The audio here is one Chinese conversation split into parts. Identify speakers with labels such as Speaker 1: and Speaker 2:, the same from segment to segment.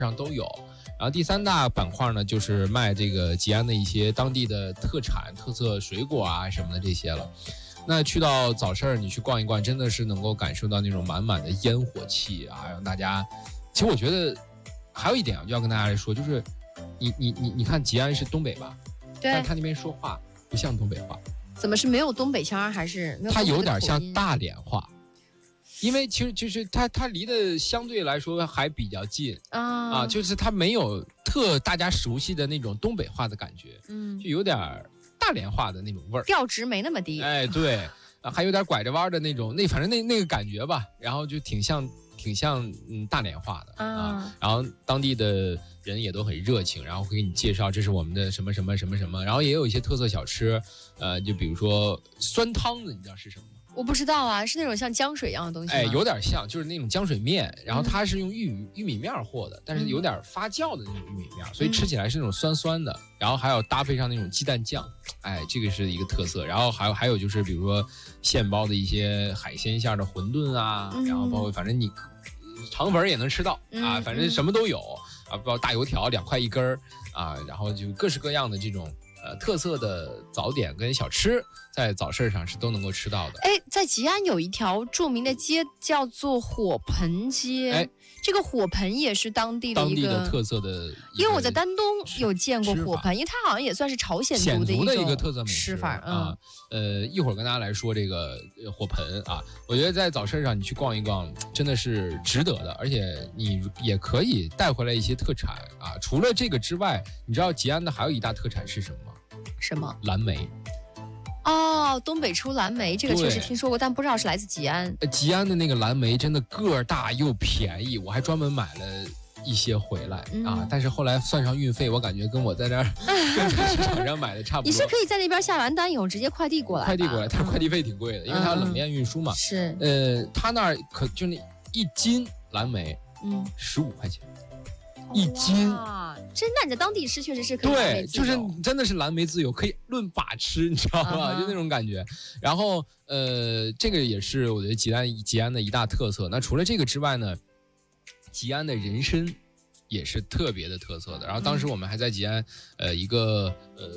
Speaker 1: 上都有。然后第3大板块呢，就是卖这个吉安的一些当地的特产、特色水果啊什么的这些了。那去到早市你去逛一逛，真的是能够感受到那种满满的烟火气啊，让大家。其实我觉得还有一点啊，就要跟大家来说，就是你看吉安是东北吧？
Speaker 2: 对。
Speaker 1: 但他那边说话不像东北话。
Speaker 2: 怎么是没有东北腔，还是没有？
Speaker 1: 他有点像大连话。因为其实就是它离得相对来说还比较近啊，就是它没有大家熟悉的那种东北话的感觉，就有点大连话的那种味儿，
Speaker 2: 调值没那么低，
Speaker 1: 哎，对，还有点拐着弯的那种，反正那个感觉吧，然后就挺像大连话的啊，然后当地的人也都很热情，然后会给你介绍这是我们的什么什么什么什么，然后也有一些特色小吃，就比如说酸汤子，你知道是什么吗？
Speaker 2: 我不知道啊，是那种像浆水一样的东西吗？
Speaker 1: 哎，有点像，就是那种浆水面，然后它是用玉米面和的，但是有点发酵的那种玉米面，所以吃起来是那种酸酸的，然后还有搭配上那种鸡蛋酱，哎，这个是一个特色。然后还有就是比如说现包的一些海鲜馅的馄饨啊，然后包括反正你肠粉也能吃到啊，反正什么都有啊，包括大油条2块1根啊，然后就各式各样的这种特色的早点跟小吃，在早市上是都能够吃到的。
Speaker 2: 哎，在吉安有一条著名的街叫做火盆街，哎，这个火盆也是当地的
Speaker 1: 特色的。
Speaker 2: 因为我在丹东有见过火盆，因为它好像也算是朝鲜族的
Speaker 1: 一个特色美食
Speaker 2: 吃法
Speaker 1: 啊。一会儿跟大家来说这个火盆啊，我觉得在早市上你去逛一逛真的是值得的，而且你也可以带回来一些特产啊。除了这个之外，你知道吉安的还有一大特产是什么吗？
Speaker 2: 什么？
Speaker 1: 蓝莓。
Speaker 2: 哦，东北出蓝莓，这个确实听说过，但不知道是来自吉安。
Speaker 1: 吉安的那个蓝莓真的个儿大又便宜，我还专门买了一些回来啊，但是后来算上运费，我感觉跟我在那儿跟市场上买的差不多。
Speaker 2: 你是可以在那边下完单以后直接快递过来，
Speaker 1: 但是快递费挺贵的，因为它冷链运输嘛。
Speaker 2: 是，
Speaker 1: 他那儿就那1斤蓝莓，15块钱。1斤
Speaker 2: 啊，那你在当地吃确实是可以。
Speaker 1: 对，就是真的是蓝莓自由，可以论把吃，你知道吗？就那种感觉。然后这个也是我觉得吉安的一大特色。那除了这个之外呢，吉安的人参也是特别的特色的。然后当时我们还在吉安一个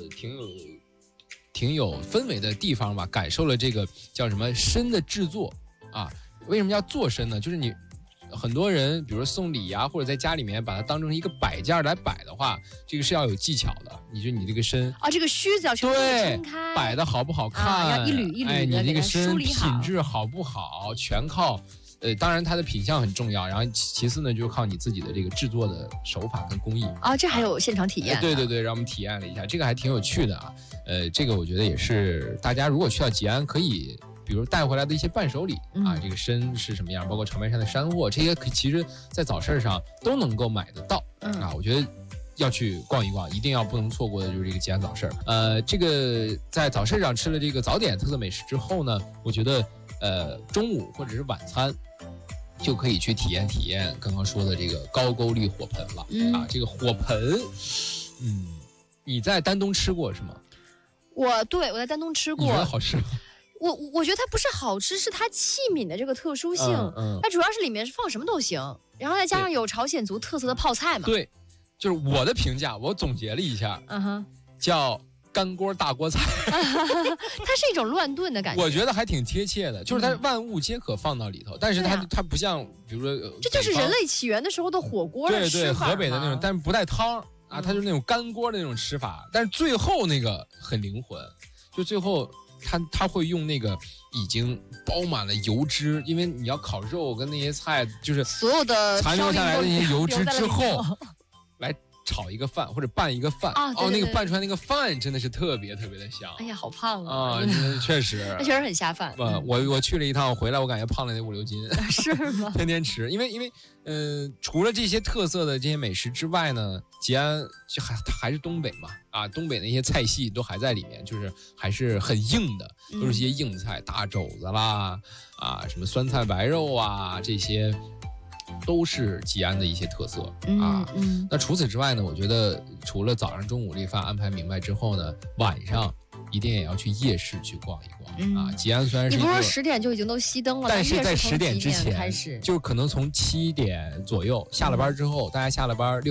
Speaker 1: 挺有氛围的地方吧，感受了这个叫什么参的制作啊。为什么要做参呢？就是你。很多人比如说送礼啊，或者在家里面把它当成一个摆件来摆的话，这个是要有技巧的。你这个参
Speaker 2: 这个须子要全部撑开，
Speaker 1: 摆的好不好看，
Speaker 2: 要一缕一缕的，
Speaker 1: 哎，你这个参
Speaker 2: 品
Speaker 1: 质好不好，全靠当然它的品相很重要，然后其次呢就靠你自己的这个制作的手法跟工艺
Speaker 2: 这还有现场体验。
Speaker 1: 对，让我们体验了一下，这个还挺有趣的啊。这个我觉得也是大家如果去到吉安可以。比如带回来的一些伴手礼啊，这个参是什么样，包括长白山的山货，这些其实在早市上都能够买得到啊。我觉得要去逛一逛，一定不能错过的就是这个吉安早市。这个在早市上吃了这个早点特色美食之后呢，我觉得中午或者是晚餐就可以去体验刚刚说的这个高句丽火盆了啊。这个火盆，你在丹东吃过是吗？
Speaker 2: 我在丹东吃过。
Speaker 1: 你觉得好吃吗？
Speaker 2: 我觉得它不是好吃，是它器皿的这个特殊性。它主要是里面是放什么都行，然后再加上有朝鲜族特色的泡菜嘛。
Speaker 1: 对，就是我的评价，我总结了一下，叫干锅大锅菜。
Speaker 2: 它是一种乱炖的感觉，
Speaker 1: 我觉得还挺贴切的，就是它万物皆可放到里头，但是它不像，比如说
Speaker 2: 这就是人类起源的时候的火锅的吃法。
Speaker 1: 对，河北的那种，但是不带汤啊，它就是那种干锅的那种吃法，但是最后那个很灵魂，就最后。他会用那个已经包满了油脂，因为你要烤肉跟那些菜，就是
Speaker 2: 所有的
Speaker 1: 残留下来的那些油脂之后，来炒一个饭或者拌一个饭那个拌出来那个饭真的是特别特别的香。
Speaker 2: 哎呀，好胖
Speaker 1: 啊！确实，
Speaker 2: 那确实很下饭。
Speaker 1: 我去了一趟，回来我感觉胖了得5、6斤。
Speaker 2: 是吗？
Speaker 1: 天天吃，因为除了这些特色的这些美食之外呢，吉安就还是东北嘛啊，东北那些菜系都还在里面，就是还是很硬的，都是些硬菜，大肘子啦啊，什么酸菜白肉啊这些。都是吉安的一些特色啊。那除此之外呢，我觉得除了早上、中午这饭安排明白之后呢，晚上一定也要去夜市去逛一逛啊。吉安虽然是
Speaker 2: 你不是说10点就已经都熄灯了，
Speaker 1: 但是在10点之前
Speaker 2: 开始，
Speaker 1: 就可能从7点左右下了班之后，大家下了班